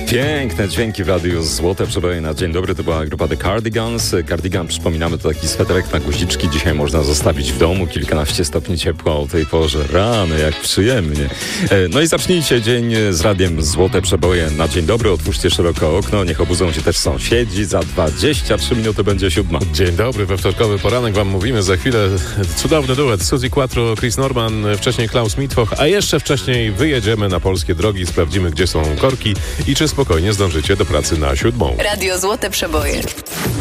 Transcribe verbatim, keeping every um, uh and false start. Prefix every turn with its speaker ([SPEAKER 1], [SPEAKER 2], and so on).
[SPEAKER 1] Piękne dźwięki w radiu, złote przeboje na dzień dobry. To była grupa The Cardigans. Cardigan, przypominamy, to taki sweterek na guziczki. Dzisiaj można zostawić w domu. Kilkanaście stopni ciepła o tej porze. Rany, jak przyjemnie. No i zacznijcie dzień z radiem Złote przeboje na dzień dobry. Otwórzcie szeroko okno. Niech obudzą się też sąsiedzi. Za dwadzieścia trzy minuty będzie siódma.
[SPEAKER 2] Dzień dobry, we wtorkowy poranek wam mówimy. Za chwilę cudowny duet. Suzy Quattro, Chris Norman, wcześniej Klaus Mitwoch, a jeszcze wcześniej wyjedziemy na polskie drogi. Sprawdzimy, gdzie są korki i czy spokojnie zdążycie do pracy na siódmą.
[SPEAKER 3] Radio Złote Przeboje.